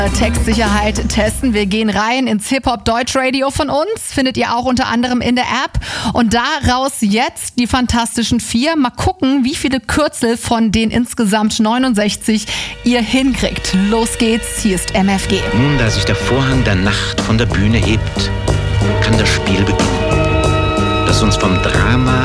Textsicherheit testen. Wir gehen rein ins Hip-Hop-Deutsch-Radio von uns. Findet ihr auch unter anderem in der App. Und daraus jetzt die Fantastischen 4. Mal gucken, wie viele Kürzel von den insgesamt 69 ihr hinkriegt. Los geht's, hier ist MFG. Nun, da sich der Vorhang der Nacht von der Bühne hebt, kann das Spiel beginnen, das uns vom Drama